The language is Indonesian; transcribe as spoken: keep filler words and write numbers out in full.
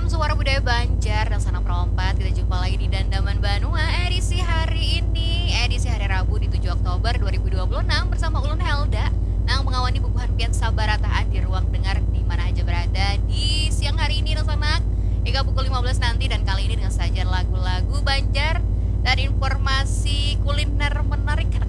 Salam suara budaya Banjar dan Sanang Perompat. Kita jumpa lagi di Dandaman Banua edisi hari ini, edisi hari Rabu di tujuh Oktober dua ribu dua puluh enam bersama Ulun Helda nang mengawani bubuhan pian sabarataan di ruang dengar di mana aja berada di siang hari ini dan sanak hingga pukul lima belas nanti, dan kali ini dengan sajian lagu-lagu Banjar dan informasi kuliner menarik